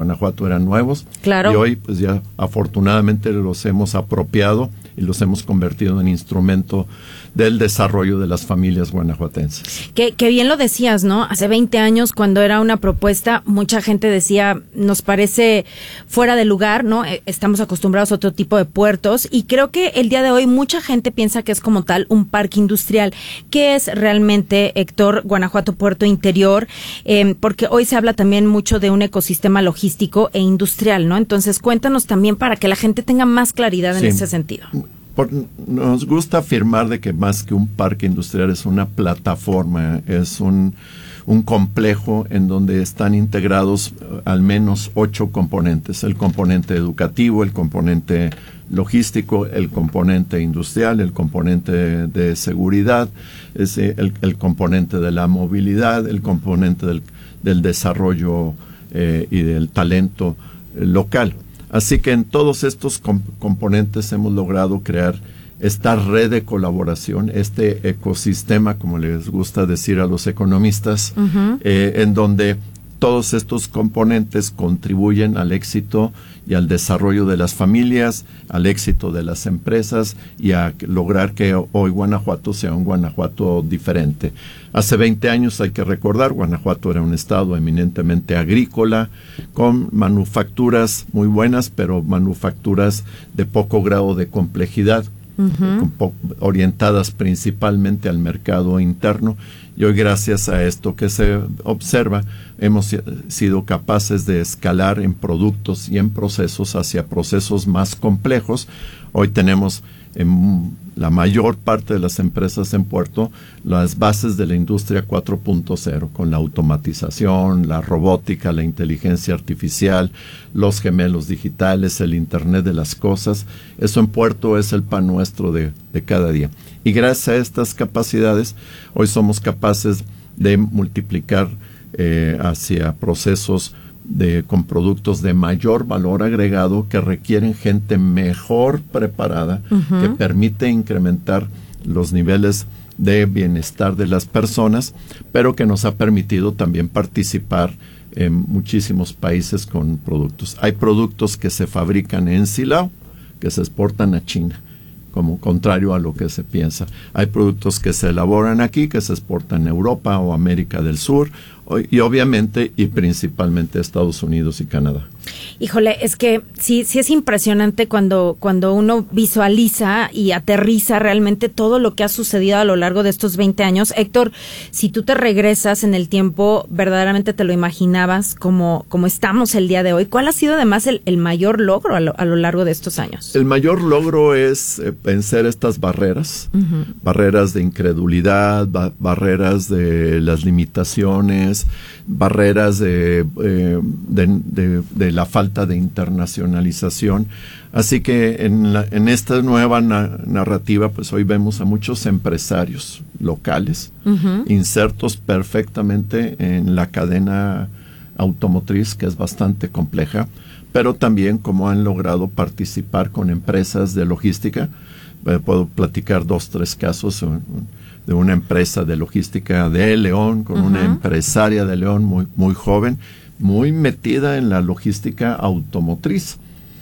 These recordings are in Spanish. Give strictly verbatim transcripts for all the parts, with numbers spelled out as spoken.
Guanajuato eran nuevos. Claro. Y hoy pues ya afortunadamente los hemos apropiado y los hemos convertido en instrumento del desarrollo de las familias guanajuatenses. Que, que bien lo decías, ¿no? Hace veinte años, cuando era una propuesta, mucha gente decía, nos parece fuera de lugar, ¿no? Estamos acostumbrados a otro tipo de puertos, y creo que el día de hoy mucha gente piensa que es como tal un parque industrial. ¿Qué es realmente, Héctor, Guanajuato Puerto Interior? Eh, porque hoy se habla también mucho de un ecosistema logístico e industrial, ¿no? Entonces, cuéntanos también para que la gente tenga más claridad en sí. ese sentido. Por, nos gusta afirmar de que más que un parque industrial es una plataforma, es un, un complejo en donde están integrados uh, al menos ocho componentes: el componente educativo, el componente logístico, el componente industrial, el componente de, de seguridad, es el, el componente de la movilidad, el componente del, del desarrollo eh, y del talento eh, local. Así que en todos estos comp- componentes hemos logrado crear esta red de colaboración, este ecosistema, como les gusta decir a los economistas, uh-huh. eh, en donde todos estos componentes contribuyen al éxito y al desarrollo de las familias, al éxito de las empresas y a lograr que hoy Guanajuato sea un Guanajuato diferente. Hace veinte años, hay que recordar, Guanajuato era un estado eminentemente agrícola, con manufacturas muy buenas, pero manufacturas de poco grado de complejidad, uh-huh. po- orientadas principalmente al mercado interno. Y hoy, gracias a esto que se observa, hemos sido capaces de escalar en productos y en procesos hacia procesos más complejos. Hoy tenemos en la mayor parte de las empresas en Puerto las bases de la industria cuatro punto cero, con la automatización, la robótica, la inteligencia artificial, los gemelos digitales, el Internet de las cosas. Eso en Puerto es el pan nuestro de, de cada día. Y gracias a estas capacidades, hoy somos capaces de multiplicar eh, hacia procesos de, con productos de mayor valor agregado que requieren gente mejor preparada, uh-huh. que permite incrementar los niveles de bienestar de las personas, pero que nos ha permitido también participar en muchísimos países con productos. Hay productos que se fabrican en Silao, que se exportan a China, como contrario a lo que se piensa. Hay productos que se elaboran aquí, que se exportan a Europa o América del Sur, y obviamente y principalmente a Estados Unidos y Canadá. Híjole, es que sí, sí es impresionante cuando, cuando uno visualiza y aterriza realmente todo lo que ha sucedido a lo largo de estos veinte años. Héctor, si tú te regresas en el tiempo, ¿verdaderamente te lo imaginabas como, como estamos el día de hoy? ¿Cuál ha sido además el, el mayor logro a lo, a lo largo de estos años? El mayor logro es eh, vencer estas barreras, uh-huh. barreras de incredulidad, ba- barreras de las limitaciones, barreras de, eh, de, de, de la falta de internacionalización. Así que en, la, en esta nueva na- narrativa, pues hoy vemos a muchos empresarios locales, uh-huh. insertos perfectamente en la cadena automotriz, que es bastante compleja, pero también cómo han logrado participar con empresas de logística. Eh, puedo platicar dos, tres casos de una empresa de logística de León, con uh-huh. una empresaria de León muy, muy joven, muy metida en la logística automotriz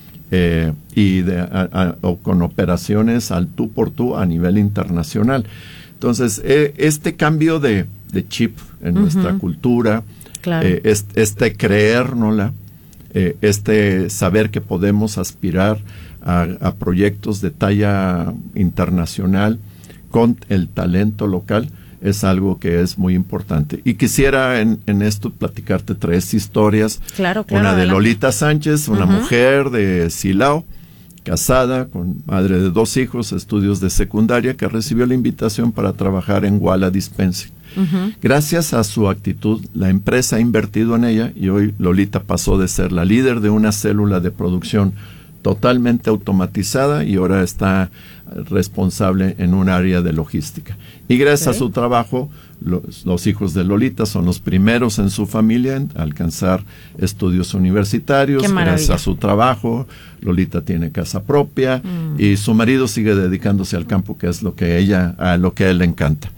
eh, y de, a, a, o con operaciones al tú por tú a nivel internacional. Entonces, eh, este cambio de, de chip en uh-huh. nuestra cultura, claro. eh, este, este creérnosla, eh, este saber que podemos aspirar a, a proyectos de talla internacional con el talento local, es algo que es muy importante. Y quisiera en, en esto platicarte tres historias. Claro, claro. Una de adelante. Lolita Sánchez, una uh-huh. mujer de Silao, casada, con madre de dos hijos, estudios de secundaria, que recibió la invitación para trabajar en Walla Dispensing. Uh-huh. Gracias a su actitud, la empresa ha invertido en ella y hoy Lolita pasó de ser la líder de una célula de producción totalmente automatizada y ahora está responsable en un área de logística. Y gracias okay. a su trabajo, los, los hijos de Lolita son los primeros en su familia en alcanzar estudios universitarios. Gracias a su trabajo, Lolita tiene casa propia mm. y su marido sigue dedicándose al campo, que es lo que ella, a lo que a él le encanta.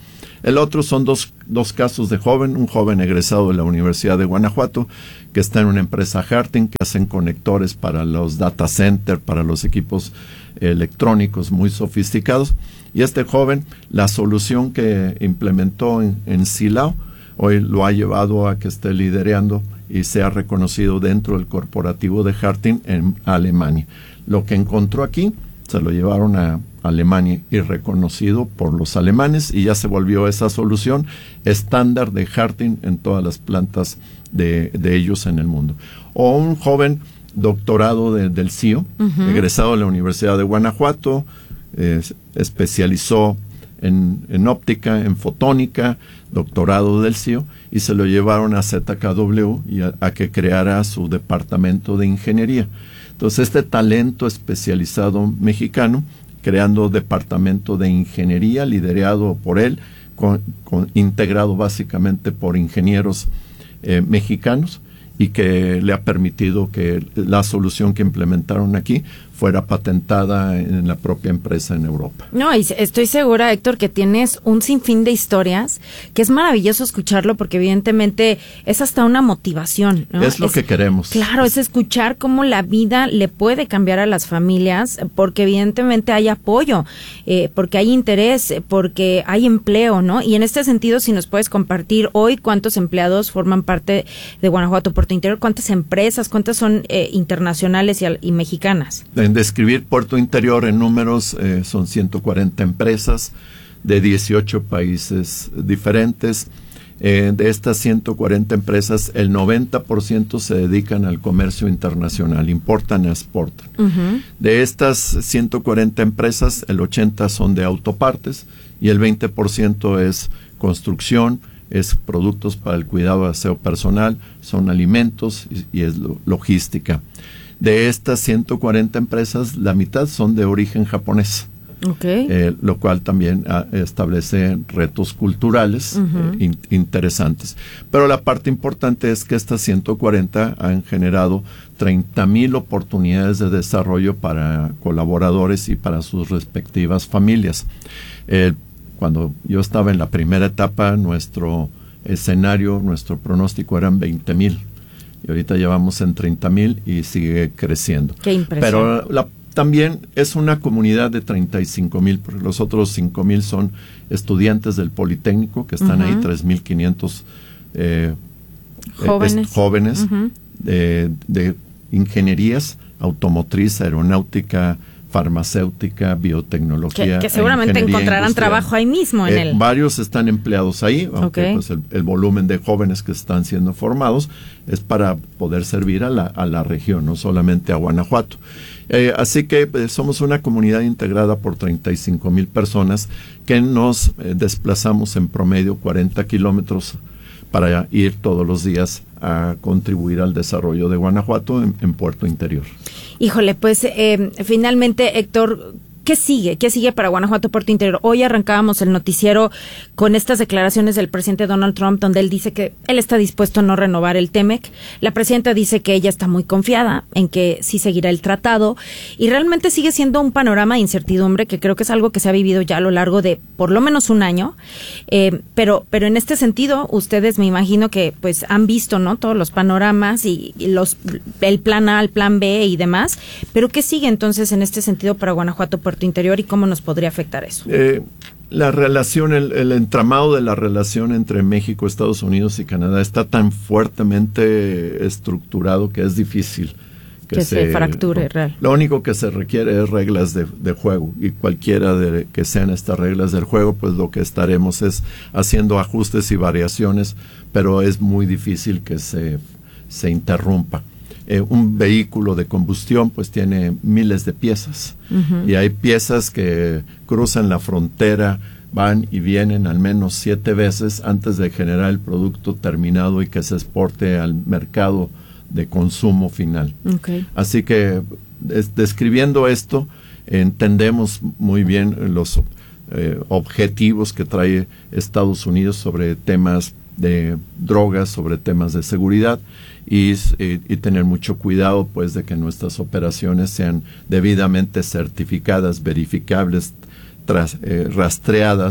El otro son dos, dos casos de joven, un joven egresado de la Universidad de Guanajuato, que está en una empresa Harting, que hacen conectores para los data centers, para los equipos electrónicos muy sofisticados. Y este joven, la solución que implementó en, en Silao, hoy lo ha llevado a que esté liderando y sea reconocido dentro del corporativo de Harting en Alemania. Lo que encontró aquí, se lo llevaron a Alemania y reconocido por los alemanes, y ya se volvió esa solución estándar de Harting en todas las plantas de, de ellos en el mundo. O un joven doctorado de, del C I O, uh-huh. egresado de la Universidad de Guanajuato, eh, especializó en, en óptica, en fotónica, doctorado del C I O, y se lo llevaron a Z K W y a, a que creara su departamento de ingeniería. Entonces, este talento especializado mexicano, creando departamento de ingeniería liderado por él, con, con, integrado básicamente por ingenieros eh, mexicanos, y que le ha permitido que la solución que implementaron aquí fuera patentada en la propia empresa en Europa. No, y estoy segura, Héctor, que tienes un sinfín de historias, que es maravilloso escucharlo, porque evidentemente es hasta una motivación, ¿no? Es lo es, que queremos. Claro, es escuchar cómo la vida le puede cambiar a las familias, porque evidentemente hay apoyo, eh, porque hay interés, porque hay empleo, ¿no? Y en este sentido, si nos puedes compartir hoy cuántos empleados forman parte de Guanajuato Puerto Interior, cuántas empresas, cuántas son eh, internacionales y, y mexicanas. En describir Puerto Interior en números, eh, son ciento cuarenta empresas de dieciocho países diferentes. Eh, de estas ciento cuarenta empresas, el noventa por ciento se dedican al comercio internacional, importan y exportan. Uh-huh. De estas ciento cuarenta empresas, el ochenta por ciento son de autopartes y el veinte por ciento es construcción, es productos para el cuidado de aseo personal, son alimentos y, y es lo, logística. De estas ciento cuarenta empresas, la mitad son de origen japonés, okay. eh, lo cual también a, establece retos culturales uh-huh. eh, in, interesantes. Pero la parte importante es que estas ciento cuarenta han generado treinta mil oportunidades de desarrollo para colaboradores y para sus respectivas familias. Eh, cuando yo estaba en la primera etapa, nuestro escenario, nuestro pronóstico eran veinte mil. Y ahorita llevamos en treinta mil y sigue creciendo. Qué impresión. Pero la, también es una comunidad de treinta y cinco mil, porque los otros cinco mil son estudiantes del Politécnico, que están uh-huh. ahí, tres mil quinientos eh, jóvenes, eh, jóvenes uh-huh. de, de ingenierías, automotriz, aeronáutica, farmacéutica, biotecnología. Que, que seguramente encontrarán industrial. Trabajo ahí mismo en eh, el... Varios están empleados ahí, aunque okay. pues el, el volumen de jóvenes que están siendo formados es para poder servir a la, a la región, no solamente a Guanajuato. Eh, así que eh, somos una comunidad integrada por treinta y cinco mil personas que nos eh, desplazamos en promedio cuarenta kilómetros para ir todos los días a contribuir al desarrollo de Guanajuato en, en Puerto Interior. Híjole, pues eh, finalmente, Héctor, ¿qué sigue? ¿Qué sigue para Guanajuato Puerto Interior? Hoy arrancábamos el noticiero con estas declaraciones del presidente Donald Trump, donde él dice que él está dispuesto a no renovar el TEMEC. La presidenta dice que ella está muy confiada en que sí seguirá el tratado, y realmente sigue siendo un panorama de incertidumbre que creo que es algo que se ha vivido ya a lo largo de por lo menos un año. Eh, pero pero en este sentido, ustedes me imagino que pues han visto, ¿no?, todos los panoramas y, y los el plan A, el plan B y demás. Pero ¿qué sigue entonces en este sentido para Guanajuato Puerto Interior y cómo nos podría afectar eso? Eh, la relación, el, el entramado de la relación entre México, Estados Unidos y Canadá está tan fuertemente estructurado que es difícil que, que se, se fracture. No, real. Lo único que se requiere es reglas de, de juego, y cualquiera de que sean estas reglas del juego, pues lo que estaremos es haciendo ajustes y variaciones, pero es muy difícil que se, se interrumpa. Eh, un vehículo de combustión pues tiene miles de piezas uh-huh. y hay piezas que cruzan la frontera, van y vienen al menos siete veces antes de generar el producto terminado y que se exporte al mercado de consumo final. Okay. Así que des- describiendo esto, entendemos muy bien los eh, objetivos que trae Estados Unidos sobre temas de drogas, sobre temas de seguridad, y, y, y tener mucho cuidado pues de que nuestras operaciones sean debidamente certificadas, verificables, tras, eh, rastreadas,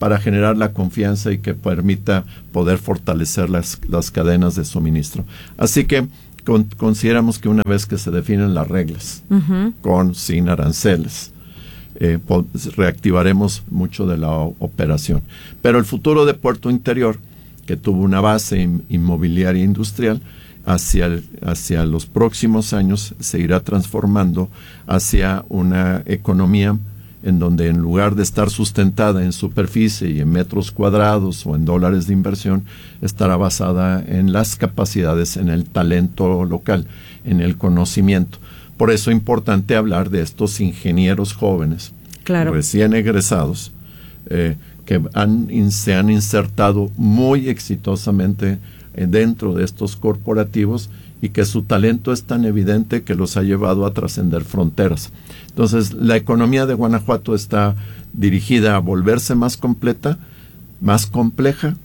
para generar la confianza y que permita poder fortalecer las, las cadenas de suministro. Así que con, consideramos que una vez que se definen las reglas, uh-huh. con, sin aranceles, eh, po- reactivaremos mucho de la o- operación. Pero el futuro de Puerto Interior, que tuvo una base in- inmobiliaria industrial, hacia, el, hacia los próximos años se irá transformando hacia una economía en donde en lugar de estar sustentada en superficie y en metros cuadrados o en dólares de inversión, estará basada en las capacidades, en el talento local, en el conocimiento. Por eso es importante hablar de estos ingenieros jóvenes, claro. recién egresados, eh, que han, in, se han insertado muy exitosamente eh, dentro de estos corporativos y que su talento es tan evidente que los ha llevado a trascender fronteras. Entonces, la economía de Guanajuato está dirigida a volverse más completa, más compleja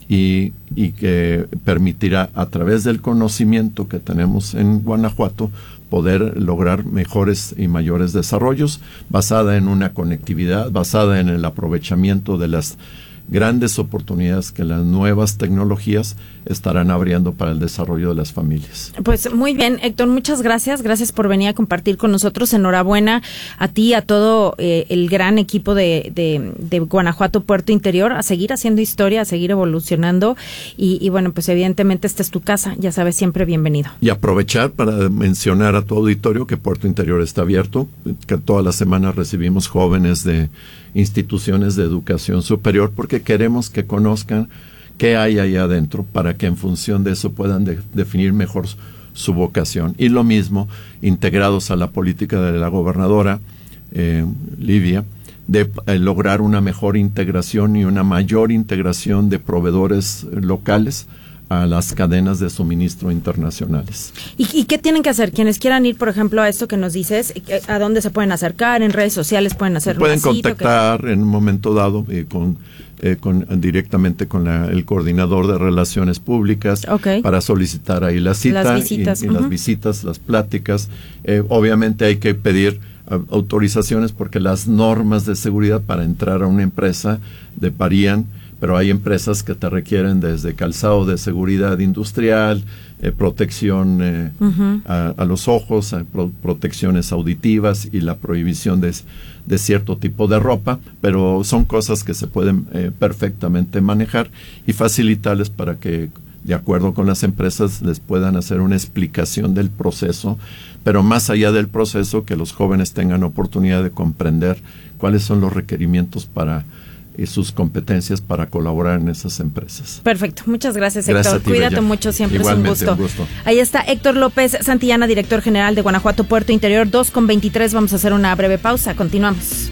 y, y que permitirá, a través del conocimiento que tenemos en Guanajuato, poder lograr mejores y mayores desarrollos, basada en una conectividad, basada en el aprovechamiento de las grandes oportunidades que las nuevas tecnologías estarán abriendo para el desarrollo de las familias. Pues muy bien, Héctor, muchas gracias. Gracias por venir a compartir con nosotros. Enhorabuena a ti, a todo eh, el gran equipo de, de, de Guanajuato Puerto Interior, a seguir haciendo historia, a seguir evolucionando. Y, y bueno, pues evidentemente esta es tu casa, ya sabes, siempre bienvenido. Y aprovechar para mencionar a tu auditorio que Puerto Interior está abierto, que todas las semanas recibimos jóvenes de instituciones de educación superior porque queremos que conozcan qué hay ahí adentro para que en función de eso puedan de, definir mejor su, su vocación. Y lo mismo, integrados a la política de la gobernadora eh, Livia, de eh, lograr una mejor integración y una mayor integración de proveedores locales a las cadenas de suministro internacionales. ¿Y, ¿Y qué tienen que hacer? Quienes quieran ir, por ejemplo, a esto que nos dices, ¿a dónde se pueden acercar? ¿En redes sociales pueden hacer Pueden una cita, contactar en un momento dado eh, con, eh, con directamente con la, el coordinador de relaciones públicas okay. para solicitar ahí la cita las visitas, y, y uh-huh. las visitas, las pláticas. Eh, obviamente hay que pedir uh, autorizaciones porque las normas de seguridad para entrar a una empresa de varían, pero hay empresas que te requieren desde calzado de seguridad industrial, eh, protección eh, uh-huh. a, a los ojos, a pro, protecciones auditivas y la prohibición de, de cierto tipo de ropa, pero son cosas que se pueden eh, perfectamente manejar y facilitarles para que, de acuerdo con las empresas, les puedan hacer una explicación del proceso, pero más allá del proceso, que los jóvenes tengan oportunidad de comprender cuáles son los requerimientos para y sus competencias para colaborar en esas empresas. Perfecto, muchas gracias, Héctor. Gracias a ti, Cuídate Bella. mucho, siempre Igualmente, es un gusto. un gusto. Ahí está Héctor López Santillana, director general de Guanajuato Puerto Interior, dos con veintitrés. Vamos a hacer una breve pausa, continuamos.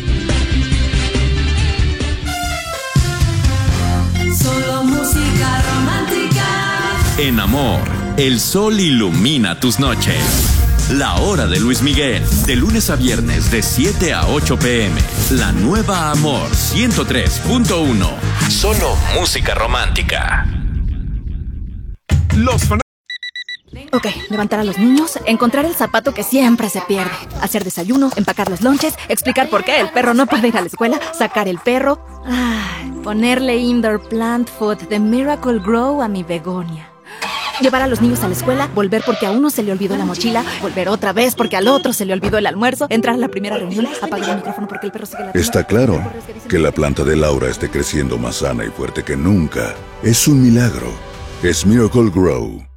Solo música romántica. En Amor, el sol ilumina tus noches. La hora de Luis Miguel, de lunes a viernes de siete a ocho pm. La nueva Amor ciento tres punto uno. Solo música romántica. Los fan- Ok, levantar a los niños, encontrar el zapato que siempre se pierde, hacer desayuno, empacar los lonches, explicar por qué el perro no puede ir a la escuela, sacar el perro, ay, ponerle indoor plant food de Miracle Grow a mi begonia. Llevar a los niños a la escuela, volver porque a uno se le olvidó la mochila, volver otra vez porque al otro se le olvidó el almuerzo, entrar a la primera reunión, apagar el micrófono porque el perro sigue ladrando. Está claro que la planta de Laura esté creciendo más sana y fuerte que nunca. Es un milagro. Es Miracle Grow.